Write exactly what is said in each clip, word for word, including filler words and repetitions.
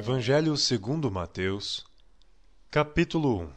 Evangelho segundo Mateus, capítulo um.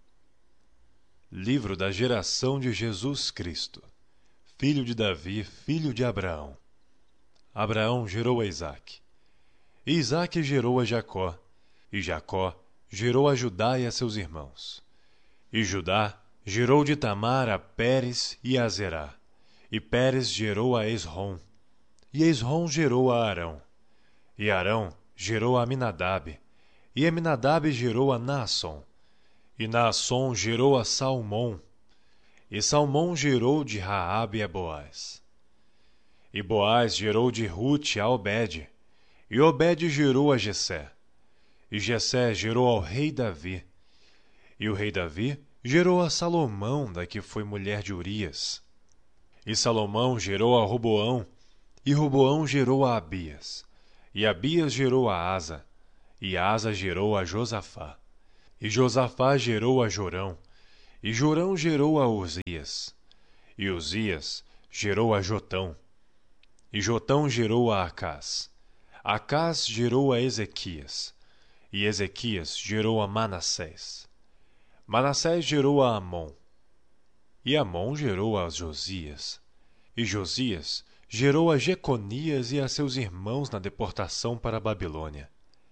Livro da geração de Jesus Cristo, filho de Davi, filho de Abraão. Abraão gerou a Isaque. E Isaque gerou a Jacó, e Jacó gerou a Judá e a seus irmãos. E Judá gerou de Tamar a Pérez e a Zerá. E Pérez gerou a Esrom. E Esrom gerou a Arão. E Arão gerou a Aminadab. E Aminadab gerou a Naasson. E Naasson gerou a Salmom. E Salmom gerou de Raabe a Boaz. E Boaz gerou de Rute a Obed. E Obed gerou a Jessé. E Jessé gerou ao rei Davi. E o rei Davi gerou a Salomão, da que foi mulher de Urias. E Salomão gerou a Roboão. E Roboão gerou a Abias. E Abias gerou a Asa. E Asa gerou a Josafá. E Josafá gerou a Jorão. E Jorão gerou a Uzias. E Uzias gerou a Jotão. E Jotão gerou a Acás. Acás gerou a Ezequias. E Ezequias gerou a Manassés. Manassés gerou a Amon. E Amon gerou a Josias. E Josias gerou a Jeconias e a seus irmãos na deportação para a Babilônia.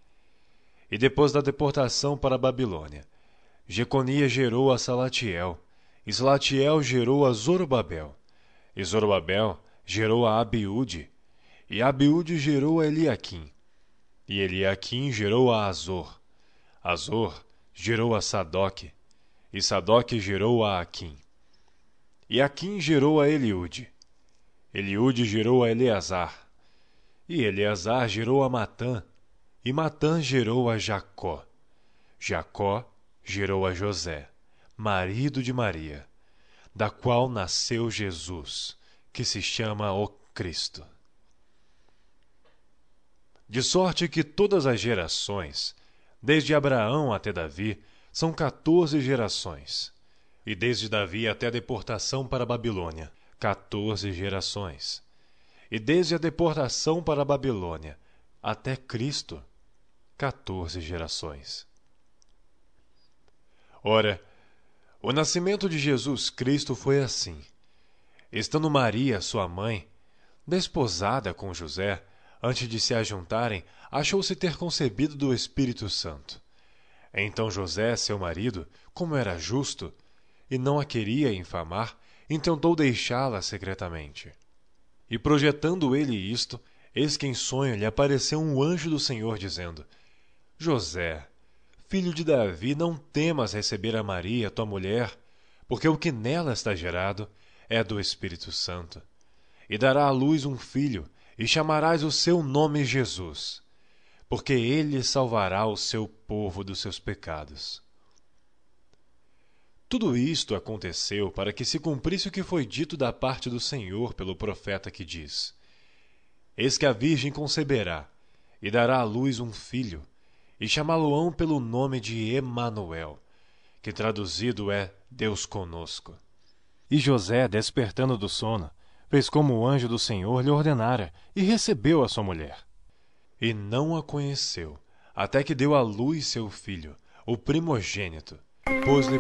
E depois da deportação para a Babilônia, Jeconias gerou a Salatiel. E Salatiel gerou a Zorobabel. E Zorobabel gerou a Abiúde. E Abiúde gerou a Eliaquim. E Eliaquim gerou a Azor. Azor gerou a Sadoque. E Sadoque gerou a Aquim. E Aquim gerou a Eliúde. Eliúde gerou a Eleazar. E Eleazar gerou a Matã. E Matã gerou a Jacó. Jacó gerou a José, marido de Maria, da qual nasceu Jesus, que se chama o Cristo. De sorte que todas as gerações, desde Abraão até Davi, são quatorze gerações. E desde Davi até a deportação para a Babilônia, quatorze gerações. E desde a deportação para a Babilônia até Cristo, quatorze gerações. Ora, o nascimento de Jesus Cristo foi assim. Estando Maria, sua mãe, desposada com José, antes de se ajuntarem, achou-se ter concebido do Espírito Santo. Então José, seu marido, como era justo, e não a queria infamar, intentou deixá-la secretamente. E projetando ele isto, eis que em sonho lhe apareceu um anjo do Senhor, dizendo: José, filho de Davi, não temas receber a Maria, tua mulher, porque o que nela está gerado é do Espírito Santo. E dará à luz um filho, e chamarás o seu nome Jesus, porque ele salvará o seu povo dos seus pecados. Tudo isto aconteceu para que se cumprisse o que foi dito da parte do Senhor pelo profeta, que diz: Eis que a virgem conceberá, e dará à luz um filho, e chamá-lo-ão pelo nome de Emanuel, que traduzido é Deus conosco. E José, despertando do sono, fez como o anjo do Senhor lhe ordenara, e recebeu a sua mulher. E não a conheceu, até que deu à luz seu filho, o primogênito, pôs-lhe